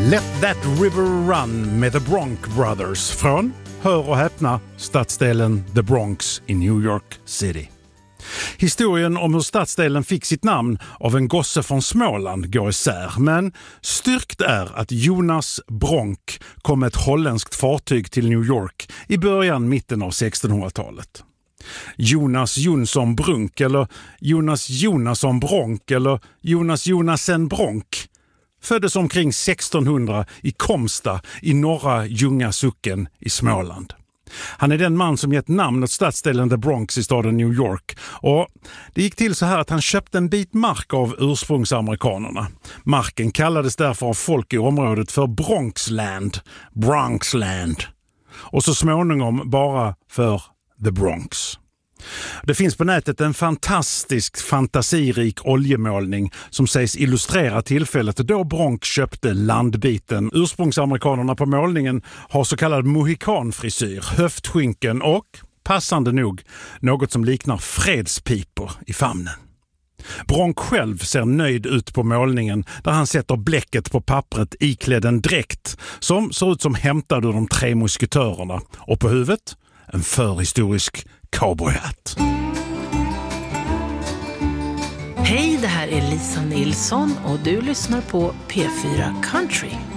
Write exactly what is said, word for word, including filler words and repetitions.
Let That River Run med The Bronx Brothers från, hör och häpna, stadsdelen The Bronx i New York City. Historien om hur stadsdelen fick sitt namn av en gosse från Småland går isär, men styrkt är att Jonas Bronk kom med ett holländskt fartyg till New York i början mitten av sextonhundratalet. Jonas Jonsson Brunk eller Jonas Jonasson Bronk eller Jonas Jonasen Bronk föddes omkring sextonhundra i Komsta i norra Ljunga socken i Småland. Han är den man som gett namn åt stadsdelen The Bronx i staden New York, och det gick till så här att han köpte en bit mark av ursprungsamerikanerna. Marken kallades därför av folk i området för Bronxland, Bronxland, och så småningom bara för The Bronx. Det finns på nätet en fantastisk fantasirik oljemålning som sägs illustrera tillfället då Bronx köpte landbiten. Ursprungsamerikanerna på målningen har så kallad mohikanfrisyr, höftskynken och, passande nog, något som liknar fredspipor i famnen. Bronx själv ser nöjd ut på målningen där han sätter bläcket på pappret iklädd en dräkt som ser ut som hämtad ur de tre musketörerna, och på huvudet en förhistorisk cowboyhatt. Hej, det här är Lisa Nilsson och du lyssnar på P fyra Country.